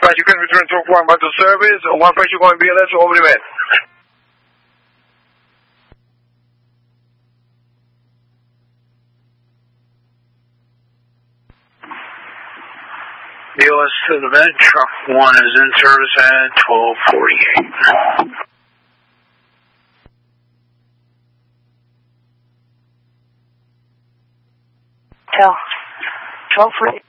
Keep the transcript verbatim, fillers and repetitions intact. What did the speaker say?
Dispatch, you can return to one by the service. One pressure going B L S over the bed. B L S to the bed. Truck one is in service at twelve forty-eight. Tell. twelve forty-eight.